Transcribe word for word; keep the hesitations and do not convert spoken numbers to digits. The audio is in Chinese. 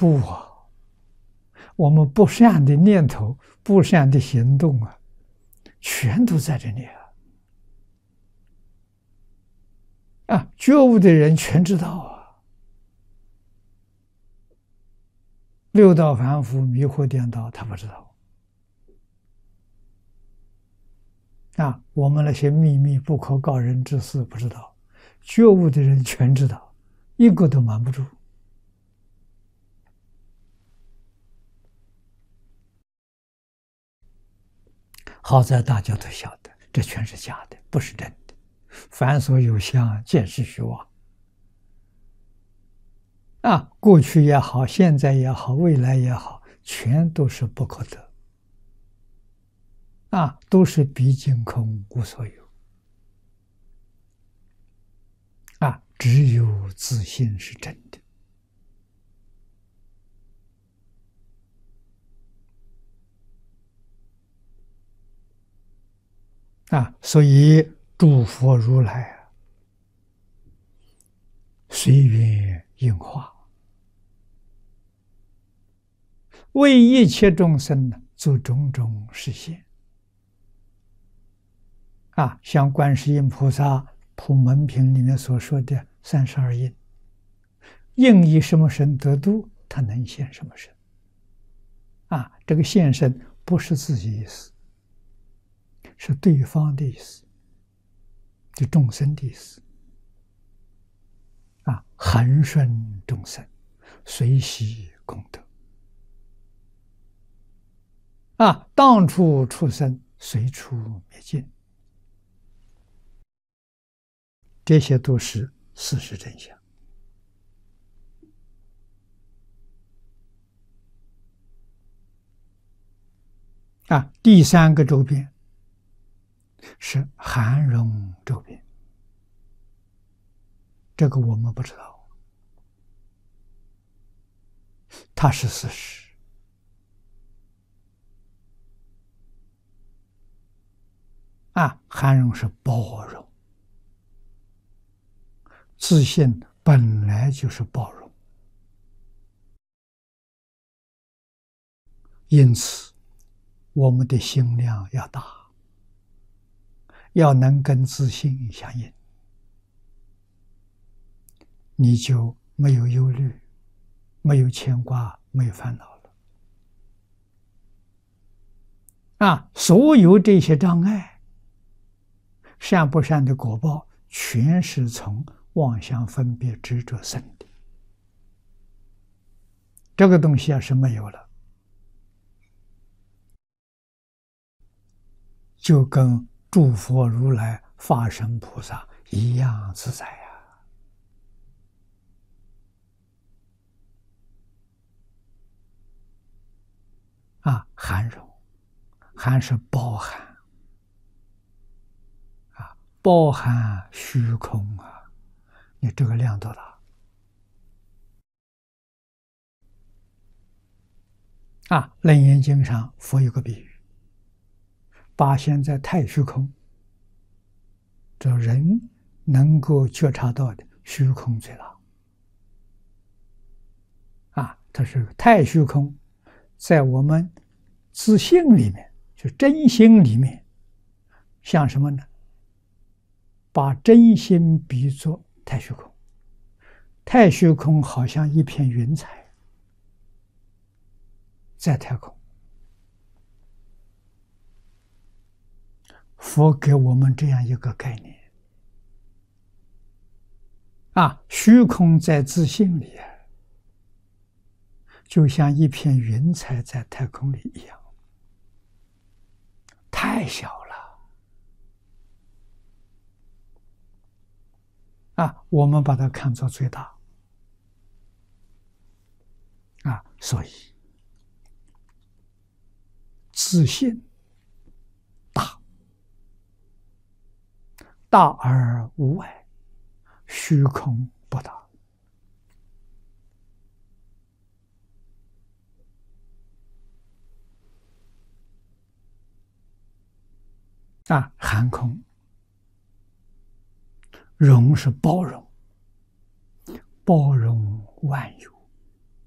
步啊，我们不善的念头、不善的行动啊，全都在这里啊！啊，觉悟的人全知道啊。六道凡夫迷惑颠倒，他不知道。啊，我们那些秘密不可告人之事不知道，觉悟的人全知道，一个都瞒不住。好在大家都晓得，这全是假的，不是真的。凡所有相，皆是虚妄。啊，过去也好，现在也好，未来也好，全都是不可得。啊，都是毕竟空，无所有。啊，只有自信是真的。啊，所以诸佛如来啊，随缘应化，为一切众生呢做种种实现。啊，像观世音菩萨普门品里面所说的三十二应，应以什么身得度，他能现什么身。啊，这个现身不是自己意思，是对方的意思，就众生的意思。啊，恒顺众生，随喜功德。啊，当处出生，随处灭尽。这些都是事实真相。啊，第三个周边是含容周边，这个我们不知道，它是事实。啊，含容是包容，自信本来就是包容，因此我们的心量要大，要能跟自信相应，你就没有忧虑，没有牵挂，没有烦恼了。啊，所有这些障碍，善不善的果报，全是从妄想分别执着生的。这个东西要是没有了，就跟诸佛如来、法身菩萨一样自在呀！啊，含容，含是包含，啊，包含虚空啊！你这个量多大？啊，《楞严经》上佛有个比喻，把现在太虚空，这人能够觉察到的虚空最大。啊，它是太虚空，在我们自性里面，就真心里面，像什么呢？把真心比作太虚空，太虚空好像一片云彩，在太空。佛给我们这样一个概念。啊，虚空在自性里啊，就像一片云彩在太空里一样，太小了。啊，我们把它看作最大。啊，所以自性大，大而无碍，虚空不大。啊，含空，容是包容，包容万有。